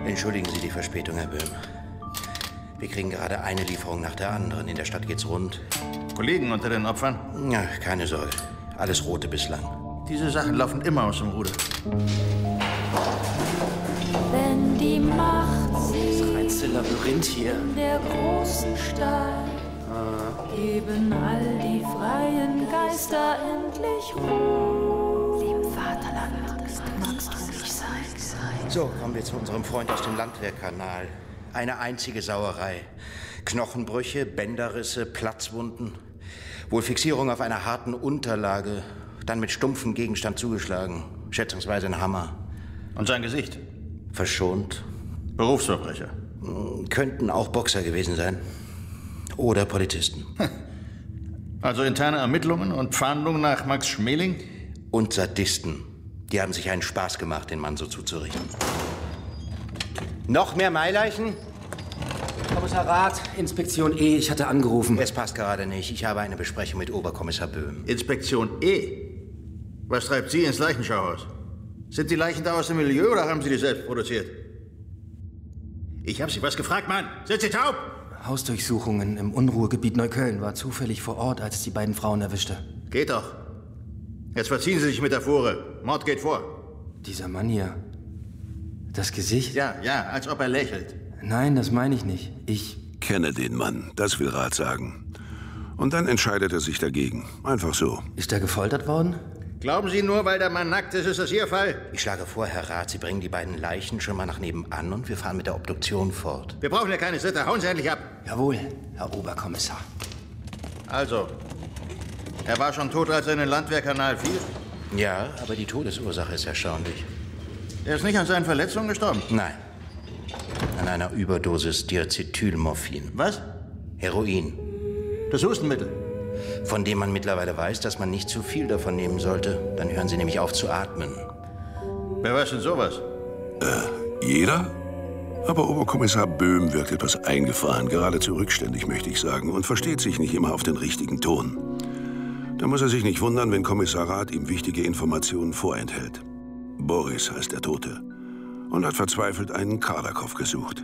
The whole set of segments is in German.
Entschuldigen Sie die Verspätung, Herr Böhm. Wir kriegen gerade eine Lieferung nach der anderen. In der Stadt geht's rund. Kollegen unter den Opfern? Ja, keine Sorge. Alles Rote bislang. Diese Sachen laufen immer aus dem Ruder. Wenn die Macht sie Das reinste Labyrinth hier. in der großen Stadt geben all die freien Geister endlich Ruhe. Dem Vaterland magst du nicht sein. So, kommen wir zu unserem Freund aus dem Landwehrkanal. Eine einzige Sauerei. Knochenbrüche, Bänderrisse, Platzwunden. Wohl Fixierung auf einer harten Unterlage. Dann mit stumpfem Gegenstand zugeschlagen. Schätzungsweise ein Hammer. Und sein Gesicht? Verschont. Berufsverbrecher. Könnten auch Boxer gewesen sein. Oder Polizisten. Also interne Ermittlungen und Fahndung nach Max Schmeling? Und Sadisten. Die haben sich einen Spaß gemacht, den Mann so zuzurichten. Noch mehr Maileichen? Kommissar Rath, Inspektion E, ich hatte angerufen. Es passt gerade nicht. Ich habe eine Besprechung mit Oberkommissar Böhm. Inspektion E? Was treibt Sie ins Leichenschauhaus? Sind die Leichen da aus dem Milieu oder haben Sie die selbst produziert? Ich habe Sie was gefragt, Mann. Sind Sie taub? Hausdurchsuchungen im Unruhegebiet Neukölln, war zufällig vor Ort, als es die beiden Frauen erwischte. Geht doch. Jetzt verziehen Sie sich mit der Fuhre. Mord geht vor. Dieser Mann hier. Das Gesicht? Ja, als ob er lächelt. Nein, das meine ich nicht. Ich kenne den Mann, das will Rath sagen. Und dann entscheidet er sich dagegen. Einfach so. Ist er gefoltert worden? Glauben Sie nur, weil der Mann nackt ist, ist das Ihr Fall? Ich schlage vor, Herr Rath, Sie bringen die beiden Leichen schon mal nach nebenan und wir fahren mit der Obduktion fort. Wir brauchen ja keine Sitte. Hauen Sie endlich ab. Jawohl, Herr Oberkommissar. Also, er war schon tot, als er in den Landwehrkanal fiel? Ja, aber die Todesursache ist erstaunlich. Er ist nicht an seinen Verletzungen gestorben? Nein. An einer Überdosis Diacetylmorphin. Was? Heroin. Das Hustenmittel. Von dem man mittlerweile weiß, dass man nicht zu viel davon nehmen sollte. Dann hören Sie nämlich auf zu atmen. Wer weiß denn sowas? Jeder? Aber Oberkommissar Böhm wirkt etwas eingefahren, geradezu rückständig, möchte ich sagen, und versteht sich nicht immer auf den richtigen Ton. Da muss er sich nicht wundern, wenn Kommissar Rath ihm wichtige Informationen vorenthält. Boris heißt der Tote und hat verzweifelt einen Kaderkopf gesucht.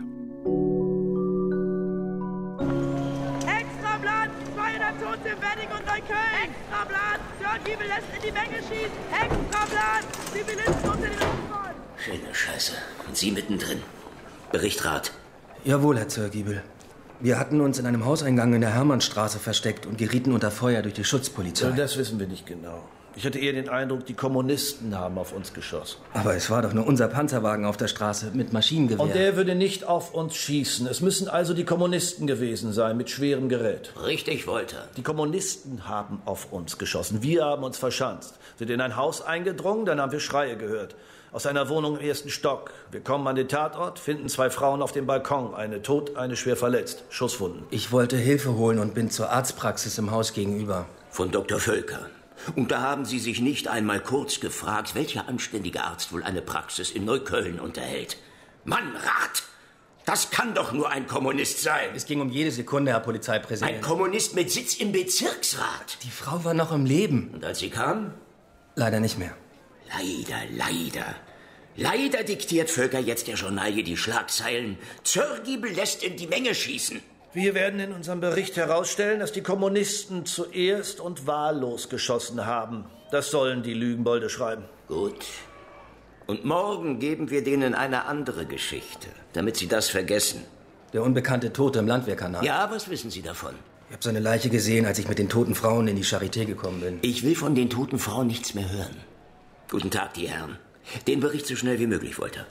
Extrablatt! 200 Tote im Wedding und Neukölln! Extrablatt! Sir Giebel lässt in die Menge schießen! Extrablatt! Zivilisten unter den Opfern! Schöne Scheiße. Und Sie mittendrin. Bericht Rath. Jawohl, Herr Zörgiebel. Wir hatten uns in einem Hauseingang in der Hermannstraße versteckt und gerieten unter Feuer durch die Schutzpolizei. Das wissen wir nicht genau. Ich hatte eher den Eindruck, die Kommunisten haben auf uns geschossen. Aber es war doch nur unser Panzerwagen auf der Straße mit Maschinengewehr. Und der würde nicht auf uns schießen. Es müssen also die Kommunisten gewesen sein, mit schwerem Gerät. Richtig, Wolter. Die Kommunisten haben auf uns geschossen. Wir haben uns verschanzt. Sind in ein Haus eingedrungen, dann haben wir Schreie gehört. Aus einer Wohnung im 1. Stock. Wir kommen an den Tatort, finden 2 Frauen auf dem Balkon. Eine tot, eine schwer verletzt. Schusswunden. Ich wollte Hilfe holen und bin zur Arztpraxis im Haus gegenüber. Von Dr. Völker. Und da haben Sie sich nicht einmal kurz gefragt, welcher anständige Arzt wohl eine Praxis in Neukölln unterhält. Mann, Rath! Das kann doch nur ein Kommunist sein. Es ging um jede Sekunde, Herr Polizeipräsident. Ein Kommunist mit Sitz im Bezirksrat. Die Frau war noch im Leben. Und als sie kam? Leider nicht mehr. Leider diktiert Völker jetzt der Journalie die Schlagzeilen. Zörgiebel lässt in die Menge schießen. Wir werden in unserem Bericht herausstellen, dass die Kommunisten zuerst und wahllos geschossen haben. Das sollen die Lügenbolde schreiben. Gut. Und morgen geben wir denen eine andere Geschichte, damit sie das vergessen. Der unbekannte Tote im Landwehrkanal. Ja, was wissen Sie davon? Ich habe seine Leiche gesehen, als ich mit den toten Frauen in die Charité gekommen bin. Ich will von den toten Frauen nichts mehr hören. Guten Tag, die Herren. Den Bericht so schnell wie möglich, Wolter.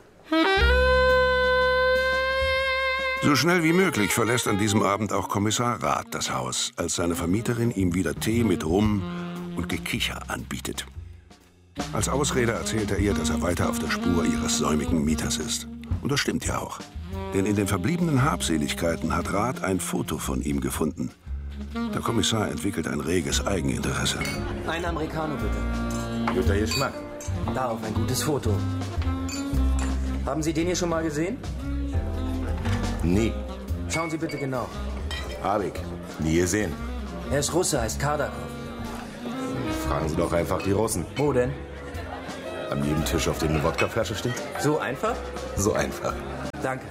So schnell wie möglich verlässt an diesem Abend auch Kommissar Rath das Haus, als seine Vermieterin ihm wieder Tee mit Rum und Gekicher anbietet. Als Ausrede erzählt er ihr, dass er weiter auf der Spur ihres säumigen Mieters ist. Und das stimmt ja auch. Denn in den verbliebenen Habseligkeiten hat Rath ein Foto von ihm gefunden. Der Kommissar entwickelt ein reges Eigeninteresse. Ein Americano, bitte. Guter Geschmack. Darauf ein gutes Foto. Haben Sie den hier schon mal gesehen? Nie. Schauen Sie bitte genau. Hab ich. Nie gesehen. Er ist Russe, heißt Kardakov. Fragen Sie doch einfach die Russen. Wo denn? An jedem Tisch, auf dem eine Wodkaflasche steht? So einfach? So einfach. Danke.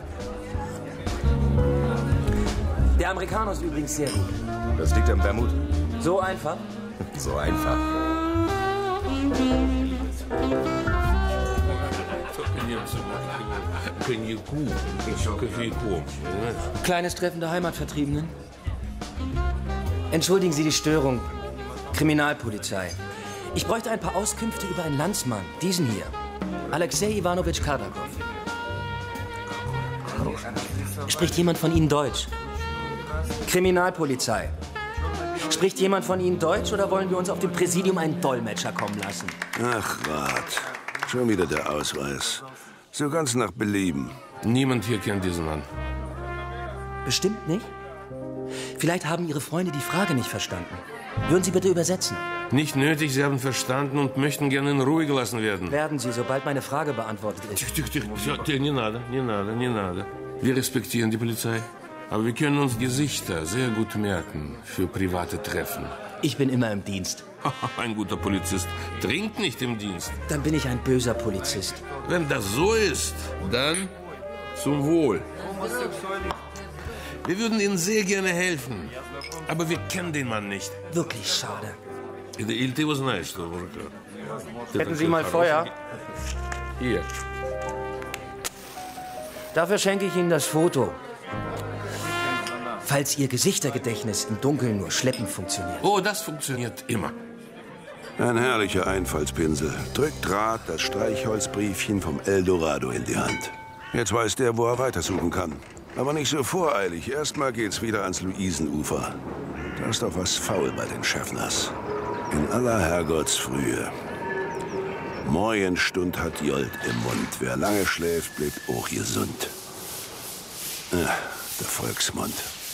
Der Amerikaner ist übrigens sehr gut. Das liegt am Wermut. So einfach? So einfach. Kleines Treffen der Heimatvertriebenen. Entschuldigen Sie die Störung. Kriminalpolizei. Ich bräuchte ein paar Auskünfte über einen Landsmann. Diesen hier. Alexei Iwanowitsch Kardakov. Spricht jemand von Ihnen Deutsch? Kriminalpolizei. Spricht jemand von Ihnen Deutsch oder wollen wir uns auf dem Präsidium einen Dolmetscher kommen lassen? Ach, Rat. Schon wieder der Ausweis. So ganz nach Belieben. Niemand hier kennt diesen Mann. Bestimmt nicht? Vielleicht haben Ihre Freunde die Frage nicht verstanden. Würden Sie bitte übersetzen? Nicht nötig, Sie haben verstanden und möchten gerne in Ruhe gelassen werden. Werden Sie, sobald meine Frage beantwortet ist. Не надо. Wir respektieren die Polizei. Aber wir können uns Gesichter sehr gut merken für private Treffen. Ich bin immer im Dienst. Ein guter Polizist trinkt nicht im Dienst. Dann bin ich ein böser Polizist. Wenn das so ist, dann zum Wohl. Wir würden Ihnen sehr gerne helfen, aber wir kennen den Mann nicht. Wirklich schade. Hätten Sie mal Feuer? Hier. Dafür schenke ich Ihnen das Foto. Falls Ihr Gesichtergedächtnis im Dunkeln nur schleppend funktioniert. Oh, das funktioniert immer. Ein herrlicher Einfallspinsel. Drückt Rat das Streichholzbriefchen vom Eldorado in die Hand. Jetzt weiß der, wo er weitersuchen kann. Aber nicht so voreilig. Erstmal geht's wieder ans Luisenufer. Da ist doch was faul bei den Schäffners. In aller Herrgottsfrühe. Morgenstund hat Jolt im Mund. Wer lange schläft, bleibt auch gesund. Der Volksmund.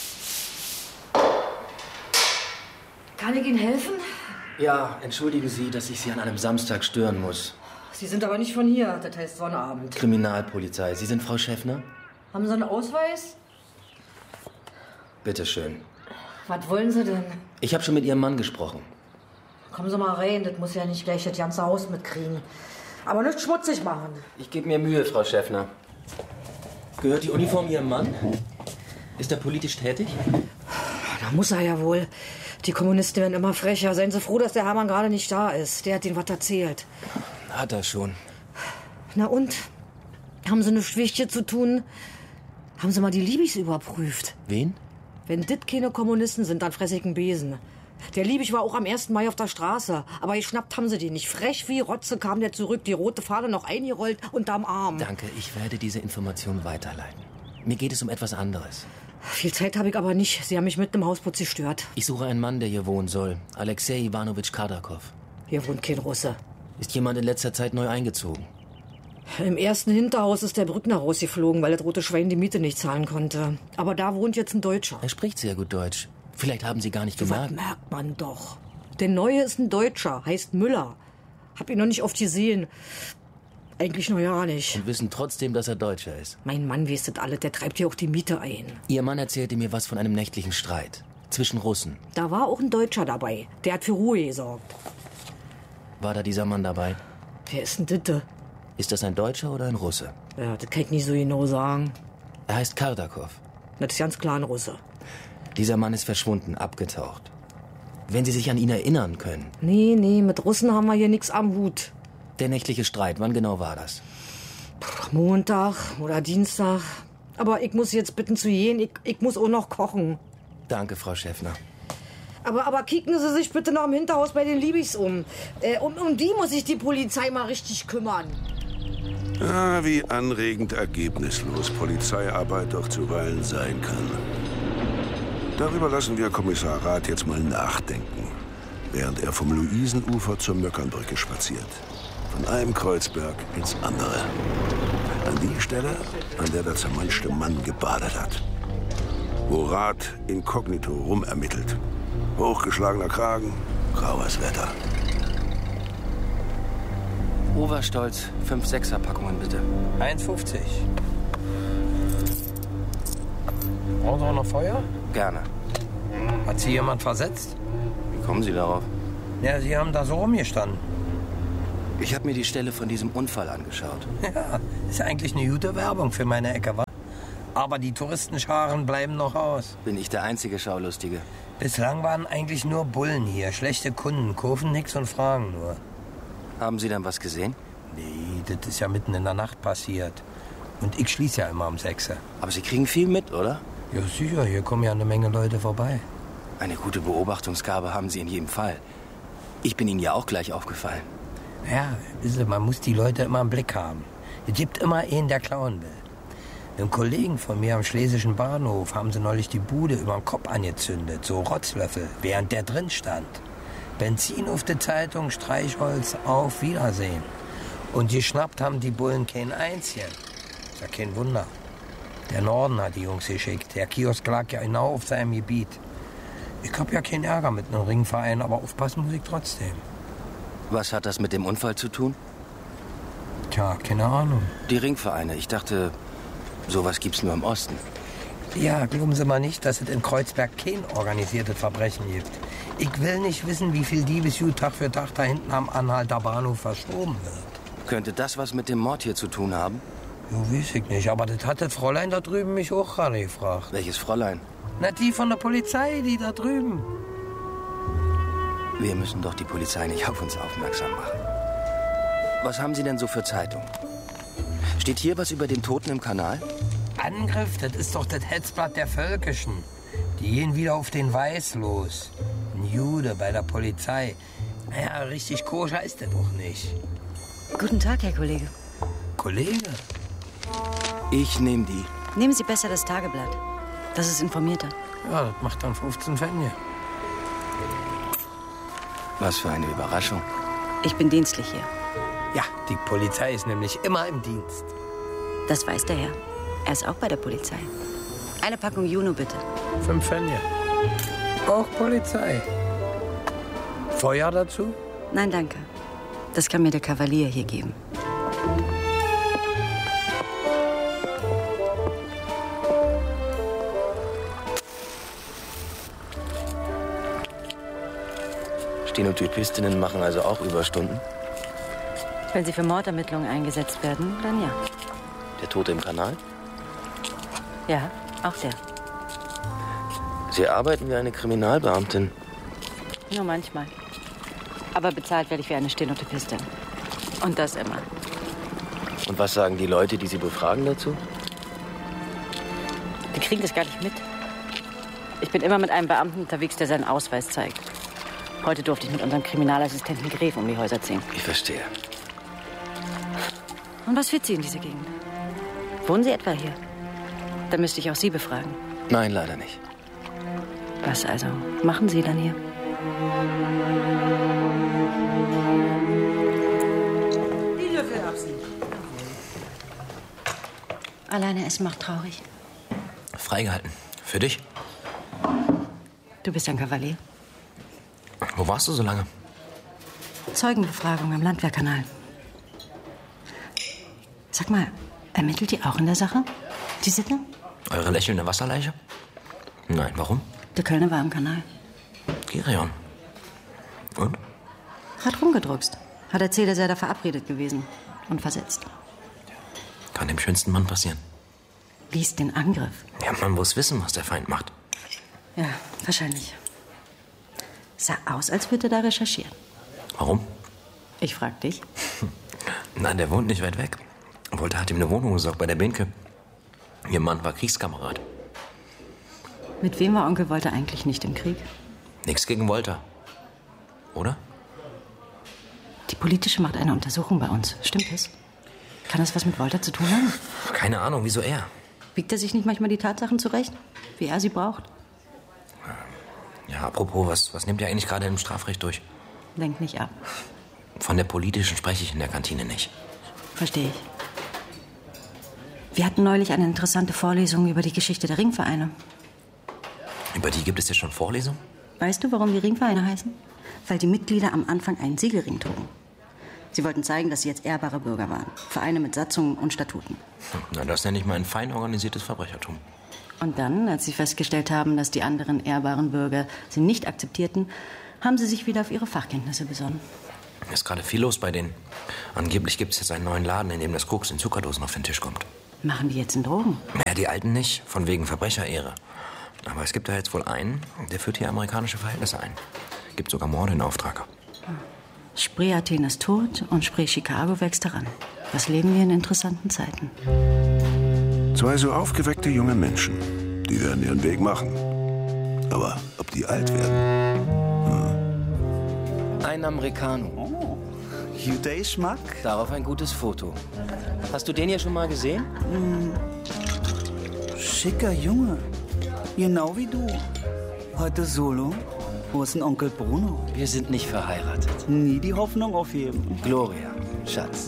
Kann ich Ihnen helfen? Ja, entschuldigen Sie, dass ich Sie an einem Samstag stören muss. Sie sind aber nicht von hier, das heißt Sonnabend. Kriminalpolizei. Sie sind Frau Schäffner? Haben Sie einen Ausweis? Bitte schön. Was wollen Sie denn? Ich habe schon mit Ihrem Mann gesprochen. Kommen Sie mal rein, das muss ja nicht gleich das ganze Haus mitkriegen. Aber nicht schmutzig machen. Ich gebe mir Mühe, Frau Schäffner. Gehört die Uniform Ihrem Mann? Ist er politisch tätig? Da muss er ja wohl. Die Kommunisten werden immer frecher. Seien Sie froh, dass der Hermann gerade nicht da ist. Der hat Ihnen was erzählt. Hat er schon. Na und? Haben Sie nichts Wichtiges zu tun? Haben Sie mal die Liebis überprüft? Wen? Wenn dit keine Kommunisten sind, dann fress ich einen Besen. Der Liebig war auch am 1. Mai auf der Straße. Aber geschnappt haben sie den nicht. Frech wie Rotze kam der zurück, die rote Fahne noch eingerollt unterm Arm. Danke, ich werde diese Information weiterleiten. Mir geht es um etwas anderes. Viel Zeit habe ich aber nicht. Sie haben mich mitten im Hausputz gestört. Ich suche einen Mann, der hier wohnen soll. Alexei Iwanowitsch Kardakov. Hier wohnt kein Russe. Ist jemand in letzter Zeit neu eingezogen? Im ersten Hinterhaus ist der Brückner rausgeflogen, weil das rote Schwein die Miete nicht zahlen konnte. Aber da wohnt jetzt ein Deutscher. Er spricht sehr gut Deutsch. Vielleicht haben Sie gar nicht gemerkt. Was merkt man doch. Der Neue ist ein Deutscher, heißt Müller. Hab ihn noch nicht oft gesehen. Eigentlich noch ja nicht. Und wissen trotzdem, dass er Deutscher ist. Mein Mann weiß das alles, der treibt hier auch die Miete ein. Ihr Mann erzählte mir was von einem nächtlichen Streit. Zwischen Russen. Da war auch ein Deutscher dabei. Der hat für Ruhe gesorgt. War da dieser Mann dabei? Wer ist denn Ditte? Ist das ein Deutscher oder ein Russe? Ja, das kann ich nicht so genau sagen. Er heißt Kardakov. Das ist ganz klar ein Russe. Dieser Mann ist verschwunden, abgetaucht. Wenn Sie sich an ihn erinnern können. Nee, mit Russen haben wir hier nichts am Hut. Der nächtliche Streit, wann genau war das? Montag oder Dienstag. Aber ich muss jetzt bitten zu gehen, ich muss auch noch kochen. Danke, Frau Schäffner. Aber kicken Sie sich bitte noch im Hinterhaus bei den Liebis um. Um die muss sich die Polizei mal richtig kümmern. Ah, wie anregend ergebnislos Polizeiarbeit doch zuweilen sein kann. Darüber lassen wir Kommissar Rath jetzt mal nachdenken, während er vom Luisenufer zur Möckernbrücke spaziert. Von einem Kreuzberg ins andere. An die Stelle, an der der zermanschte Mann gebadet hat. Wo Rath inkognito rumermittelt. Hochgeschlagener Kragen, graues Wetter. Oberstolz, 5 6er-Packungen bitte. 1,50. Brauchen Sie auch noch Feuer? Gerne. Hat Sie jemand versetzt? Wie kommen Sie darauf? Ja, Sie haben da so rumgestanden. Ich habe mir die Stelle von diesem Unfall angeschaut. Ja, ist eigentlich eine gute Werbung für meine Ecke, wa? Aber die Touristenscharen bleiben noch aus. Bin ich der einzige Schaulustige? Bislang waren eigentlich nur Bullen hier, schlechte Kunden, kaufen nix und fragen nur. Haben Sie dann was gesehen? Nee, das ist ja mitten in der Nacht passiert. Und ich schließe ja immer um 6. Aber Sie kriegen viel mit, oder? Ja, sicher, hier kommen ja eine Menge Leute vorbei. Eine gute Beobachtungsgabe haben Sie in jedem Fall. Ich bin Ihnen ja auch gleich aufgefallen. Ja, wissen Sie, man muss die Leute immer im Blick haben. Es gibt immer einen, der klauen will. Einem Kollegen von mir am Schlesischen Bahnhof haben sie neulich die Bude über den Kopf angezündet, so Rotzlöffel, während der drin stand. Benzin auf die Zeitung, Streichholz, auf Wiedersehen. Und geschnappt haben die Bullen kein einzigen. Ist ja kein Wunder. Der Norden hat die Jungs geschickt. Der Kiosk lag ja genau auf seinem Gebiet. Ich hab ja keinen Ärger mit einem Ringverein, aber aufpassen muss ich trotzdem. Was hat das mit dem Unfall zu tun? Tja, keine Ahnung. Die Ringvereine. Ich dachte, sowas gibt's nur im Osten. Ja, glauben Sie mal nicht, dass es in Kreuzberg kein organisiertes Verbrechen gibt. Ich will nicht wissen, wie viel Diebesgut Tag für Tag da hinten am Anhalter Bahnhof verschoben wird. Könnte das was mit dem Mord hier zu tun haben? Ja, weiß ich nicht, aber das hat das Fräulein da drüben mich auch gerade gefragt. Welches Fräulein? Na, die von der Polizei, die da drüben. Wir müssen doch die Polizei nicht auf uns aufmerksam machen. Was haben Sie denn so für Zeitungen? Steht hier was über den Toten im Kanal? Angriff, das ist doch das Hetzblatt der Völkischen. Die gehen wieder auf den Weiß los. Ein Jude bei der Polizei. Naja, richtig koscher ist der doch nicht. Guten Tag, Herr Kollege. Kollege? Ich nehme die. Nehmen Sie besser das Tageblatt. Das ist informierter. Ja, das macht dann 15 Pfennige. Was für eine Überraschung. Ich bin dienstlich hier. Ja, die Polizei ist nämlich immer im Dienst. Das weiß der Herr. Er ist auch bei der Polizei. Eine Packung Juno, bitte. 5 Pfennige. Auch Polizei. Feuer dazu? Nein, danke. Das kann mir der Kavalier hier geben. Stenotypistinnen machen also auch Überstunden? Wenn sie für Mordermittlungen eingesetzt werden, dann ja. Der Tote im Kanal? Ja, auch der. Sie arbeiten wie eine Kriminalbeamtin. Nur manchmal. Aber bezahlt werde ich wie eine Stenotypistin. Und das immer. Und was sagen die Leute, die Sie befragen dazu? Die kriegen das gar nicht mit. Ich bin immer mit einem Beamten unterwegs, der seinen Ausweis zeigt. Heute durfte ich mit unserem Kriminalassistenten Gref um die Häuser ziehen. Ich verstehe. Und was führt Sie in diese Gegend? Wohnen Sie etwa hier? Dann müsste ich auch Sie befragen. Nein, leider nicht. Was also machen Sie dann hier? Die Löffel abziehen. Alleine essen macht traurig. Freigehalten. Für dich. Du bist ein Kavalier. Wo warst du so lange? Zeugenbefragung am Landwehrkanal. Sag mal, ermittelt ihr auch in der Sache? Die Sitte? Eure lächelnde Wasserleiche? Nein, warum? Der Kölner war am Kanal. Gerion. Und? Hat rumgedruckst. Hat erzählt, er sei da verabredet gewesen. Und versetzt. Kann dem schönsten Mann passieren. Liest den Angriff. Ja, man muss wissen, was der Feind macht. Ja, wahrscheinlich. Sah aus, als würde er da recherchieren. Warum? Ich frag dich. Nein, der wohnt nicht weit weg. Wolter hat ihm eine Wohnung besorgt bei der Benke. Ihr Mann war Kriegskamerad. Mit wem war Onkel Wolter eigentlich nicht im Krieg? Nix gegen Wolter. Oder? Die politische macht eine Untersuchung bei uns. Stimmt es? Kann das was mit Wolter zu tun haben? Keine Ahnung, wieso er? Biegt er sich nicht manchmal die Tatsachen zurecht? Wie er sie braucht? Ja, apropos, was nimmt ihr eigentlich gerade im Strafrecht durch? Lenkt nicht ab. Von der politischen spreche ich in der Kantine nicht. Verstehe ich. Wir hatten neulich eine interessante Vorlesung über die Geschichte der Ringvereine. Über die gibt es ja schon Vorlesungen? Weißt du, warum die Ringvereine heißen? Weil die Mitglieder am Anfang einen Siegelring trugen. Sie wollten zeigen, dass sie jetzt ehrbare Bürger waren. Vereine mit Satzungen und Statuten. Na, das nenne ich mal ein fein organisiertes Verbrechertum. Und dann, als sie festgestellt haben, dass die anderen ehrbaren Bürger sie nicht akzeptierten, haben sie sich wieder auf ihre Fachkenntnisse besonnen. Ist gerade viel los bei denen. Angeblich gibt es jetzt einen neuen Laden, in dem das Koks in Zuckerdosen auf den Tisch kommt. Machen die jetzt einen Drogen? Ja, die Alten nicht, von wegen Verbrecherehre. Aber es gibt da jetzt wohl einen, der führt hier amerikanische Verhältnisse ein. Gibt sogar Morde in Auftrag. Spree Athen ist tot und Spree Chicago wächst heran. Was leben wir in interessanten Zeiten? 2 so aufgeweckte junge Menschen. Die werden ihren Weg machen. Aber ob die alt werden? Ein Americano. Oh, Judei-Schmack? Darauf ein gutes Foto. Hast du den hier schon mal gesehen? Schicker Junge. Genau wie du. Heute solo. Wo ist denn Onkel Bruno? Wir sind nicht verheiratet. Nie die Hoffnung aufheben. Gloria, Schatz.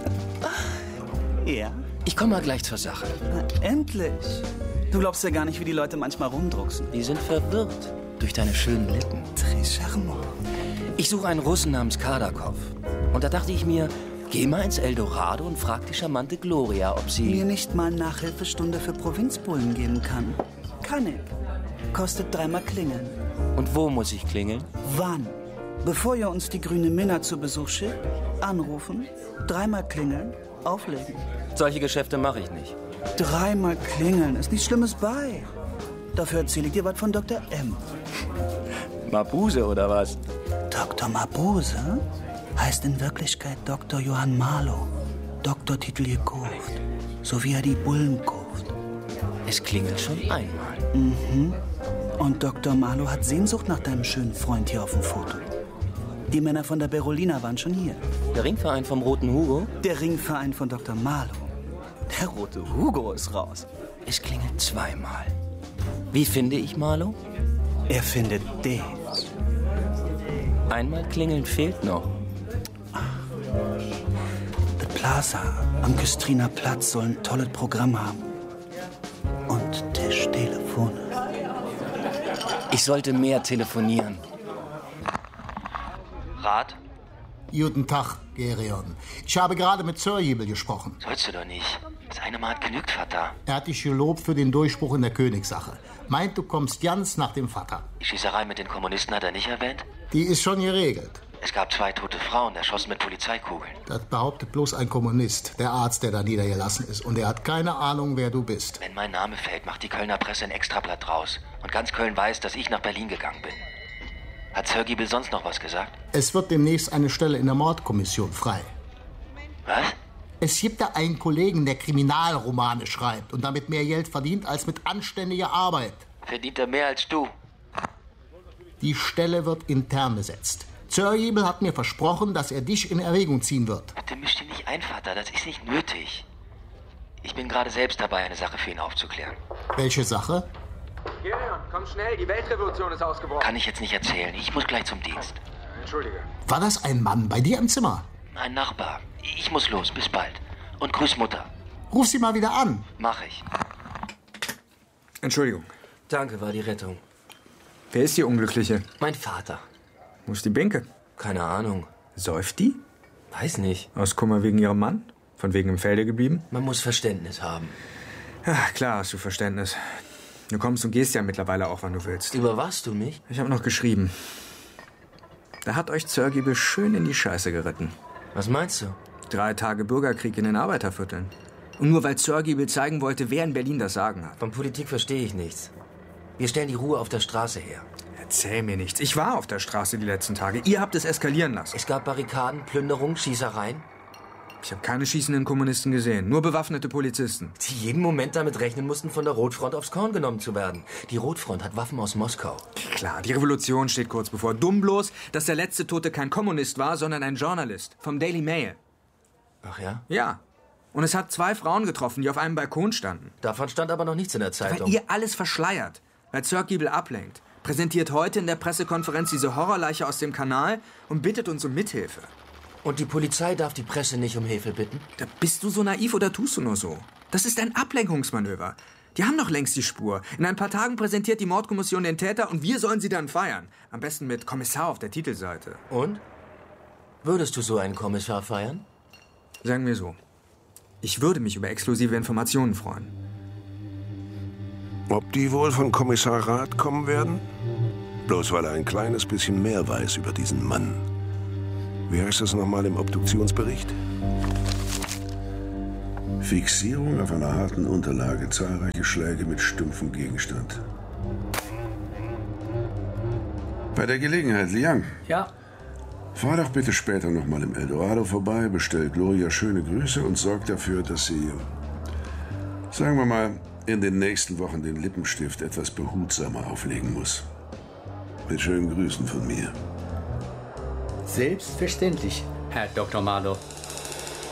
Ja? Ich komme mal gleich zur Sache. Na, endlich. Du glaubst ja gar nicht, wie die Leute manchmal rumdrucksen. Die sind verwirrt durch deine schönen Lippen. Très charmant. Ich suche einen Russen namens Kardakov. Und da dachte ich mir, geh mal ins Eldorado und frag die charmante Gloria, ob sie... Mir nicht mal Nachhilfestunde für Provinzbullen geben kann. Kann ich. Kostet 3-mal klingeln. Und wo muss ich klingeln? Wann? Bevor ihr uns die grüne Minna zu Besuch schickt, anrufen, 3-mal klingeln, auflegen. Solche Geschäfte mache ich nicht. 3-mal klingeln, ist nichts Schlimmes bei. Dafür erzähle ich dir was von Dr. M. Mabuse oder was? Dr. Mabuse heißt in Wirklichkeit Dr. Johann Marlow. Doktortitel gekauft. So wie er die Bullen kauft. Es klingelt schon einmal. Mhm. Und Dr. Marlow hat Sehnsucht nach deinem schönen Freund hier auf dem Foto. Die Männer von der Berolina waren schon hier. Der Ringverein vom Roten Hugo? Der Ringverein von Dr. Marlow. Der Rote Hugo ist raus. Es klingelt 2-mal. Wie finde ich Marlow? Er findet dich. Einmal klingeln fehlt noch. The Plaza am Küstriner Platz soll ein tolles Programm haben. Und Tischtelefone. Ich sollte mehr telefonieren. Rat? Guten Tag, Gerion. Ich habe gerade mit Sörjebel gesprochen. Sollst du doch nicht. Seine Mal hat genügt, Vater. Er hat dich gelobt für den Durchbruch in der Königssache. Meint, du kommst ganz nach dem Vater. Die Schießerei mit den Kommunisten hat er nicht erwähnt? Die ist schon geregelt. Es gab 2 tote Frauen, erschossen mit Polizeikugeln. Das behauptet bloß ein Kommunist, der Arzt, der da niedergelassen ist. Und er hat keine Ahnung, wer du bist. Wenn mein Name fällt, macht die Kölner Presse ein Extrablatt draus. Und ganz Köln weiß, dass ich nach Berlin gegangen bin. Hat Sir Giebel sonst noch was gesagt? Es wird demnächst eine Stelle in der Mordkommission frei. Was? Es gibt da einen Kollegen, der Kriminalromane schreibt und damit mehr Geld verdient als mit anständiger Arbeit. Verdient er mehr als du? Die Stelle wird intern besetzt. Sörjebel hat mir versprochen, dass er dich in Erwägung ziehen wird. Bitte misch dich nicht ein, Vater. Das ist nicht nötig. Ich bin gerade selbst dabei, eine Sache für ihn aufzuklären. Welche Sache? Gerion, komm schnell. Die Weltrevolution ist ausgebrochen. Kann ich jetzt nicht erzählen. Ich muss gleich zum Dienst. Entschuldige. War das ein Mann bei dir im Zimmer? Ein Nachbar. Ich muss los. Bis bald. Und grüß Mutter. Ruf sie mal wieder an. Mach ich. Entschuldigung. Danke, war die Rettung. Wer ist die Unglückliche? Mein Vater. Wo ist die Binke? Keine Ahnung. Säuft die? Weiß nicht. Aus Kummer wegen ihrem Mann? Von wegen im Felde geblieben? Man muss Verständnis haben. Ja, klar hast du Verständnis. Du kommst und gehst ja mittlerweile auch, wann du willst. Überwachst du mich? Ich habe noch geschrieben. Da hat euch Sir Giebel schön in die Scheiße geritten. Was meinst du? 3 Tage Bürgerkrieg in den Arbeitervierteln. Und nur weil Sir Giebel zeigen wollte, wer in Berlin das Sagen hat. Von Politik verstehe ich nichts. Wir stellen die Ruhe auf der Straße her. Erzähl mir nichts. Ich war auf der Straße die letzten Tage. Ihr habt es eskalieren lassen. Es gab Barrikaden, Plünderungen, Schießereien. Ich habe keine schießenden Kommunisten gesehen. Nur bewaffnete Polizisten. Die jeden Moment damit rechnen mussten, von der Rotfront aufs Korn genommen zu werden. Die Rotfront hat Waffen aus Moskau. Klar, die Revolution steht kurz bevor. Dumm bloß, dass der letzte Tote kein Kommunist war, sondern ein Journalist. Vom Daily Mail. Ach ja? Ja. Und es hat 2 Frauen getroffen, die auf einem Balkon standen. Davon stand aber noch nichts in der Zeitung. Weil ihr alles verschleiert. Weil Sir Giebel ablenkt. Präsentiert heute in der Pressekonferenz diese Horrorleiche aus dem Kanal und bittet uns um Mithilfe. Und die Polizei darf die Presse nicht um Hilfe bitten? Da bist du so naiv oder tust du nur so? Das ist ein Ablenkungsmanöver. Die haben doch längst die Spur. In ein paar Tagen präsentiert die Mordkommission den Täter und wir sollen sie dann feiern. Am besten mit Kommissar auf der Titelseite. Und? Würdest du so einen Kommissar feiern? Sagen wir so. Ich würde mich über exklusive Informationen freuen. Ob die wohl von Kommissar Rath kommen werden? Bloß weil er ein kleines bisschen mehr weiß über diesen Mann. Wie heißt das nochmal im Obduktionsbericht? Fixierung auf einer harten Unterlage, zahlreiche Schläge mit stumpfem Gegenstand. Bei der Gelegenheit, Liang. Ja? Fahr doch bitte später nochmal im Eldorado vorbei, bestell Gloria schöne Grüße und sorg dafür, dass sie, sagen wir mal, in den nächsten Wochen den Lippenstift etwas behutsamer auflegen muss. Mit schönen Grüßen von mir. Selbstverständlich, Herr Dr. Marlow.